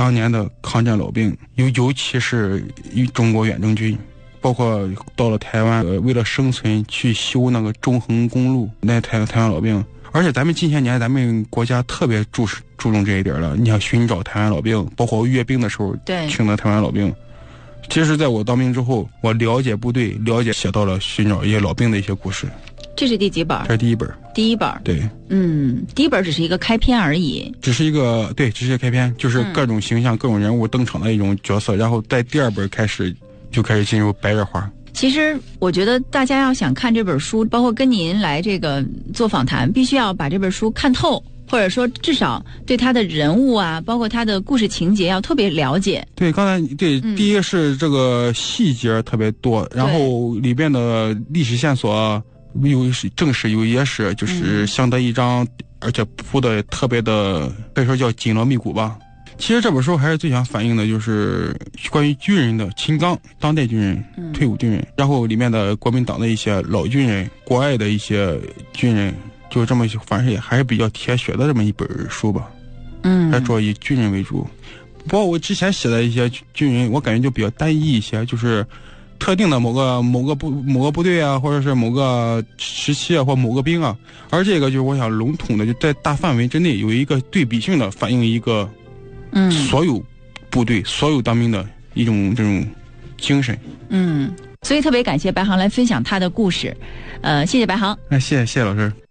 当年的抗战老兵，尤其是与中国远征军，包括到了台湾，为了生存去修那个中横公路，那台湾老兵。而且咱们近些年，咱们国家特别注重这一点了。你想寻找台湾老兵，包括阅兵的时候，请的台湾老兵。其实在我当兵之后，我了解部队，写到了寻找一些老兵的一些故事。 这是第几本？ 这是第一本。 第一本。对，第一本只是一个开篇而已。 只是一个开篇，就是各种形象、各种人物登场的一种角色。然后在第二本开始进入白热化。 其实我觉得大家要想看这本书，包括跟您来这个做访谈，必须要把这本书看透。或者说至少对他的人物啊，包括他的故事情节要特别了解。对， 刚才第一个是这个细节特别多，然后里边的历史线索有正史有野史，就是相得益彰，而且铺的特别的可以说叫紧锣密鼓吧。其实这本书还是最想反映的就是关于军人的秦刚，当代军人、退伍军人，然后里面的国民党的一些老军人，国外的一些军人。就这么，反正也还是比较铁血的这么一本书吧，还主要以军人为主。不过我之前写的一些军人，我感觉就比较单一一些，就是特定的某个部队啊，或者是某个时期啊，或某个兵啊。而这个就是我想笼统的，就在大范围之内有一个对比性的反映一个，所有部队、所有当兵的一种这种精神。 所以特别感谢白航来分享他的故事，谢谢白航。 谢谢老师。